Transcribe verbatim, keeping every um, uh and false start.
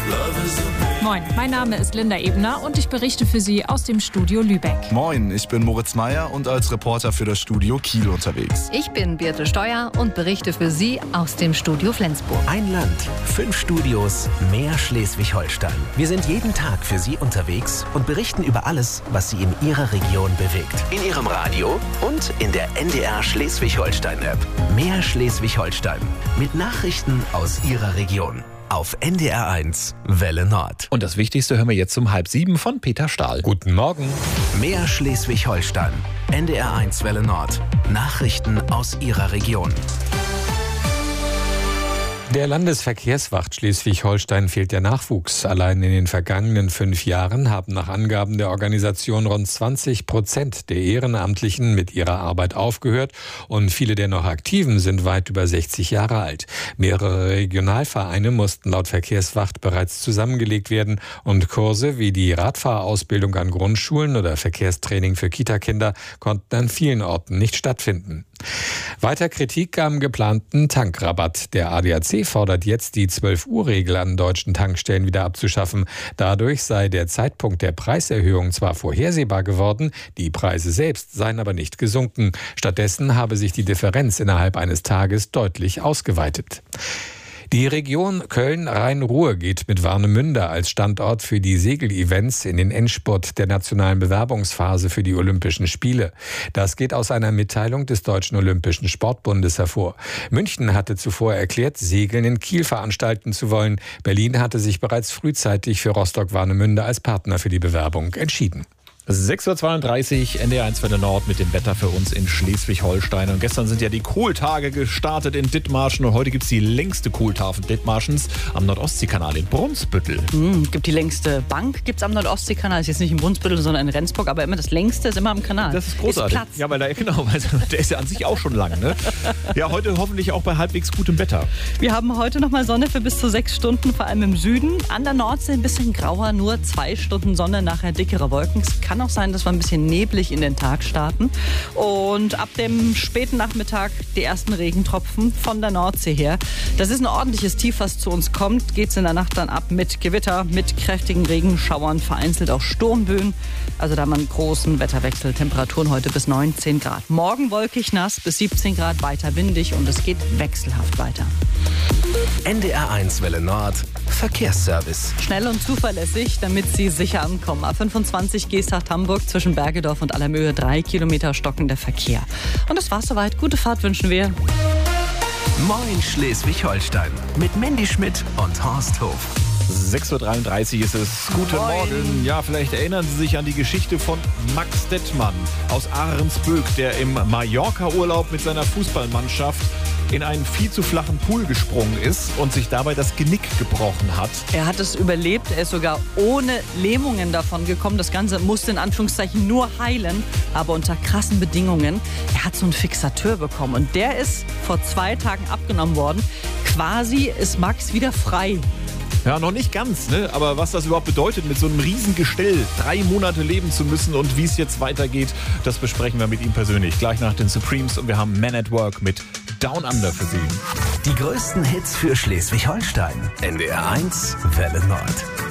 Moin, mein Name ist Linda Ebner und ich berichte für Sie aus dem Studio Lübeck. Moin, ich bin Moritz Meyer und als Reporter für das Studio Kiel unterwegs. Ich bin Birte Steuer und berichte für Sie aus dem Studio Flensburg. Ein Land, fünf Studios, mehr Schleswig-Holstein. Wir sind jeden Tag für Sie unterwegs und berichten über alles, was Sie in Ihrer Region bewegt. In Ihrem Radio und in der N D R Schleswig-Holstein-App. Mehr Schleswig-Holstein mit Nachrichten aus Ihrer Region. Auf N D R eins Welle Nord. Und das Wichtigste hören wir jetzt um halb sieben von Peter Stahl. Guten Morgen. Mehr Schleswig-Holstein. N D R eins Welle Nord. Nachrichten aus Ihrer Region. Der Landesverkehrswacht Schleswig-Holstein fehlt der Nachwuchs. Allein in den vergangenen fünf Jahren haben nach Angaben der Organisation rund zwanzig Prozent der Ehrenamtlichen mit ihrer Arbeit aufgehört und viele der noch Aktiven sind weit über sechzig Jahre alt. Mehrere Regionalvereine mussten laut Verkehrswacht bereits zusammengelegt werden und Kurse wie die Radfahrausbildung an Grundschulen oder Verkehrstraining für Kitakinder konnten an vielen Orten nicht stattfinden. Weiter Kritik am geplanten Tankrabatt. Der A D A C fordert jetzt, die zwölf-Uhr-Regel an deutschen Tankstellen wieder abzuschaffen. Dadurch sei der Zeitpunkt der Preiserhöhung zwar vorhersehbar geworden, die Preise selbst seien aber nicht gesunken. Stattdessen habe sich die Differenz innerhalb eines Tages deutlich ausgeweitet. Die Region Köln-Rhein-Ruhr geht mit Warnemünde als Standort für die Segelevents in den Endspurt der nationalen Bewerbungsphase für die Olympischen Spiele. Das geht aus einer Mitteilung des Deutschen Olympischen Sportbundes hervor. München hatte zuvor erklärt, Segeln in Kiel veranstalten zu wollen. Berlin hatte sich bereits frühzeitig für Rostock-Warnemünde als Partner für die Bewerbung entschieden. sechs Uhr zweiunddreißig, N D R eins Welle Nord mit dem Wetter für uns in Schleswig-Holstein. Und gestern sind ja die Kohltage gestartet in Dithmarschen und heute gibt es die längste Kohltafel Dithmarschens am Nordostseekanal in Brunsbüttel. Mhm, gibt die längste Bank, gibt es am Nordostseekanal. Ist jetzt nicht in Brunsbüttel, sondern in Rendsburg, aber immer das längste ist immer am Kanal. Das ist großartig. Ist ja, weil da, genau, weil der ist ja an sich auch schon lang. Ne? Ja, heute hoffentlich auch bei halbwegs gutem Wetter. Wir haben heute nochmal Sonne für bis zu sechs Stunden, vor allem im Süden. An der Nordsee ein bisschen grauer, nur zwei Stunden Sonne, nachher dickere Wolken. Es kann auch sein, dass wir ein bisschen neblig in den Tag starten. Und ab dem späten Nachmittag die ersten Regentropfen von der Nordsee her. Das ist ein ordentliches Tief, was zu uns kommt. Geht es in der Nacht dann ab mit Gewitter, mit kräftigen Regenschauern, vereinzelt auch Sturmböen. Also da haben wir einen großen Wetterwechsel. Temperaturen heute bis neunzehn Grad. Morgen wolkig nass, bis siebzehn Grad, weiter windig und es geht wechselhaft weiter. N D R eins Welle Nord. Verkehrsservice. Schnell und zuverlässig, damit Sie sicher ankommen. A fünfundzwanzig Geesthacht-Hamburg zwischen Bergedorf und Allermöhe. Drei Kilometer stockender Verkehr. Und das war's soweit. Gute Fahrt wünschen wir. Moin Schleswig-Holstein mit Mandy Schmidt und Horst Hof. sechs Uhr dreiunddreißig ist es. Guten Moin. Morgen. Ja, vielleicht erinnern Sie sich an die Geschichte von Max Dettmann aus Ahrensböck, der im Mallorca-Urlaub mit seiner Fußballmannschaft in einen viel zu flachen Pool gesprungen ist und sich dabei das Genick gebrochen hat. Er hat es überlebt. Er ist sogar ohne Lähmungen davon gekommen. Das Ganze musste in Anführungszeichen nur heilen, aber unter krassen Bedingungen. Er hat so einen Fixateur bekommen und der ist vor zwei Tagen abgenommen worden. Quasi ist Max wieder frei. Ja, noch nicht ganz, ne? Aber was das überhaupt bedeutet, mit so einem Riesengestell drei Monate leben zu müssen und wie es jetzt weitergeht, das besprechen wir mit ihm persönlich. Gleich nach den Supremes und wir haben Man at Work mit Down Under für Sie. Die größten Hits für Schleswig-Holstein. N D R eins Welle Nord.